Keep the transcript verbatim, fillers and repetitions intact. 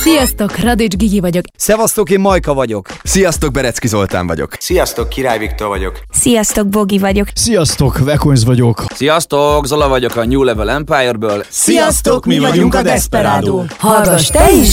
Sziasztok, Radics Gigi vagyok. Szevasztok, én Majka vagyok. Sziasztok, Berecki Zoltán vagyok. Sziasztok, Király Viktor vagyok. Sziasztok, Bogi vagyok. Sziasztok, Vekonz vagyok. Sziasztok, Zola vagyok a New Level Empire-ből. Sziasztok, mi vagyunk a Desperado. Hallgass te is!